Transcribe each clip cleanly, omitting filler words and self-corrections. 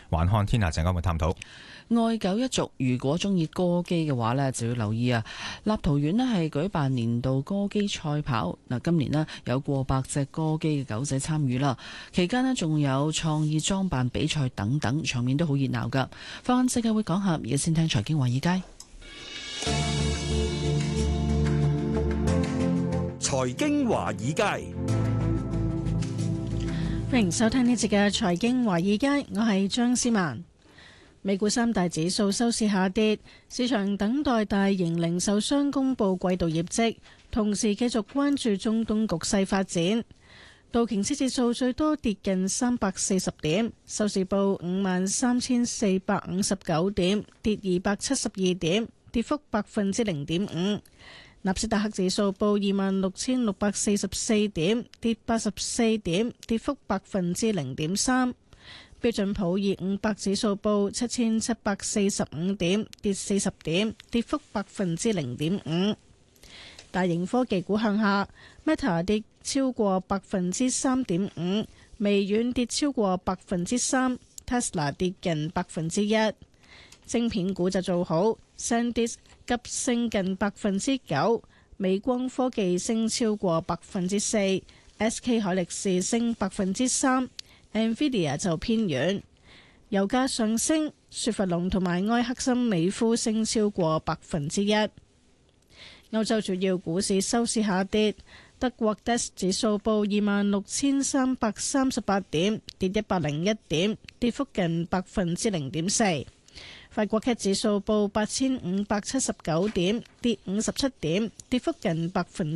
環看天下陣間會探討。 愛狗一族如果中意歌姬嘅話呢，就要留意啊！立陶宛呢係舉辦年度歌姬賽跑，今年呢有過百隻歌姬嘅狗仔參與啦。期間呢仲有創意裝扮比賽等等，場面都好熱鬧噶。放眼世界會講下，而家先聽財經華爾街。 財經華爾街， 歡迎收聽呢節嘅財經華爾街，我係張思曼。美股三大指數收市下跌，市場等待大型零售商公布季度業績，同時繼續關注中東局勢發展。道瓊斯指數最多跌近340點，收市報53,459點，跌272點，跌幅0.5%。納斯達克指數報26,644點，跌84點，跌幅0.3%。標準普爾500指數報7,745點，跌40點，跌幅0.5%。大型科技股向下 ，Meta 跌超過3.5%，微軟跌超過3%，Tesla 跌近1%。晶片股就做好 ，SanDisk 急升近9%，美光科技升超過4%，SK 海力士升3%。Nvidia 就偏軟，油價上升，雪佛龍同埋埃克森美孚升超過1%。歐洲主要股市收市下跌，德國 DAX 指數報26,338點，跌101點，跌幅近0.4%。法國 CAC 指數報8,579點，跌57點，跌幅近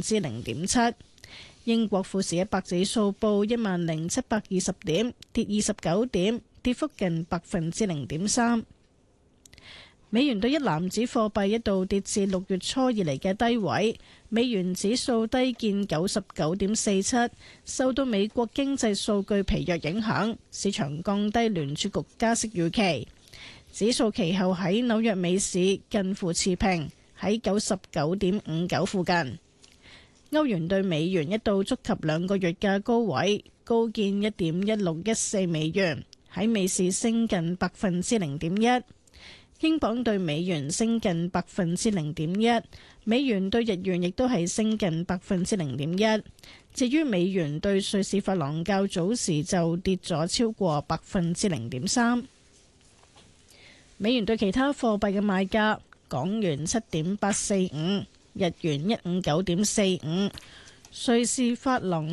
0.7%。英國富時100指數報10,720點，跌29點，跌幅近0.3%。美元對一籃子貨幣一度跌至6月初以嚟嘅低位，美元指數低見99.47，受到美國經濟數據疲弱影響，市場降低聯儲局加息預期。指數其後喺紐約美市近乎持平，喺99.59附近。歐元對美元一度觸及2個月嘅高位，高見1.1614美元，喺美市升近0.1%。英鎊對美元升近0.1%，美元對日元亦都係升近0.1%。至於美元對瑞士法郎較早時就跌咗超過0.3%。美元對其他貨幣嘅賣價：港元7.845。日元159.45，瑞士法郎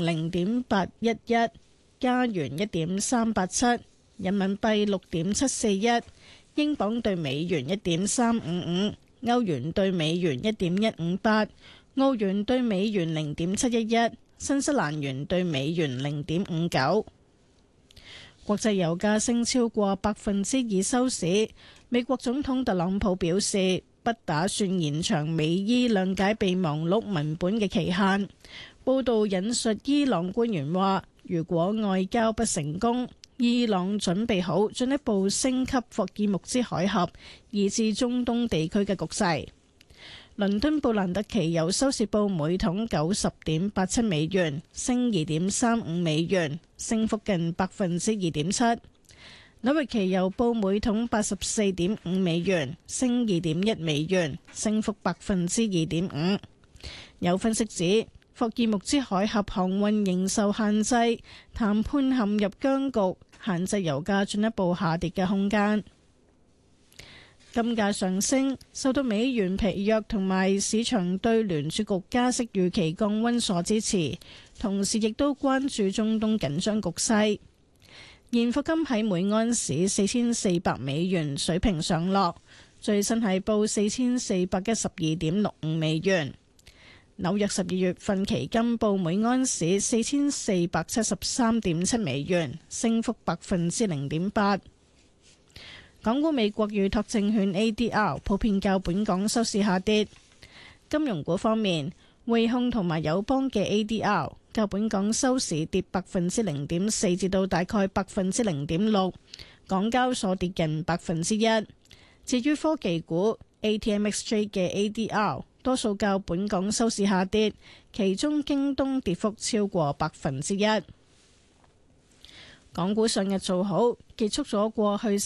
0.811，加元1.387，人民幣6.741，英鎊對美元1.355，歐元對美元1.158，澳元對美元0.711，新西蘭元對美元0.59。國際油價升超過2%收市。美國總統特朗普表示，不打算延長美伊諒解備忘錄文本嘅期限。報道引述伊朗官員話，如果外交不成功，伊朗準備好進一步升級霍爾木茲海峽以至中東地區嘅局勢。倫敦布蘭特期油收市報每桶90.87美元，升2.35美元，升幅近2.7%。紐約期油報每桶84.5美元，升2.1美元，升幅2.5%。有分析指，霍爾木茲海峽航運仍受限制，談判陷入僵局，限制油價進一步下跌嘅空間。金價上升，受到美元疲弱同埋市場對聯儲局加息預期降溫所支持，同時亦都關注中東緊張局勢。現貨金喺每安士4400美元水平上落，最新係報4412.65美元。紐約12月份期金報每安士4473.7美元，升幅0.8%。港股美國預託證券 ADR 普遍較本港收市下跌。金融股方面，匯控同埋友邦嘅 ADR較本港收市跌0.4%至到大概0.6%，港交所跌近1%。至於科技股 ATMXJ 嘅 ADR 多數較本港收市下跌，其中京東跌幅超過1%。港股上日做好，結束咗過去